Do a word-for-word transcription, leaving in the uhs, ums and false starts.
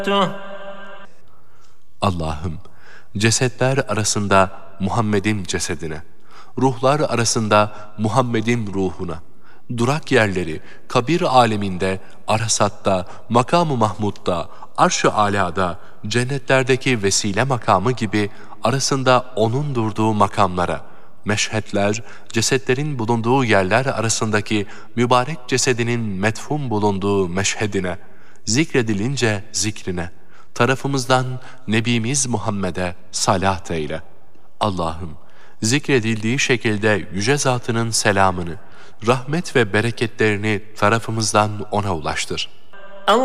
Allah'ım, cesetler arasında Muhammed'in cesedine, ruhlar arasında Muhammed'in ruhuna, durak yerleri, kabir aleminde, Arasat'ta, makam-ı Mahmud'da, arş-ı alada, cennetlerdeki vesile makamı gibi arasında onun durduğu makamlara, meşhetler, cesetlerin bulunduğu yerler arasındaki mübarek cesedinin metfun bulunduğu meşhedine, zikredilince zikrine, tarafımızdan Nebimiz Muhammed'e salat eyle. Allah'ım, zikredildiği şekilde yüce zatının selamını, rahmet ve bereketlerini tarafımızdan ona ulaştır.